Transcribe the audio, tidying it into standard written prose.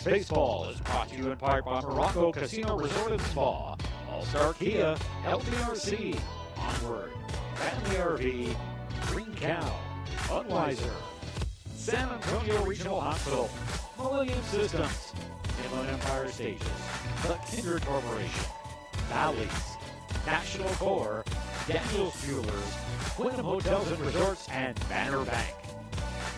Baseball is brought to you in part by Morocco Casino Resort and Spa, All-Star Kia, LTRC, Onward, Family RV, Green Cow, Budweiser, San Antonio Regional Hospital, Millennium Systems, Inland Empire Stages, The Kindred Corporation, Bally's, National Core, Daniels Jewelers, Wyndham Hotels and Resorts, and Banner Bank.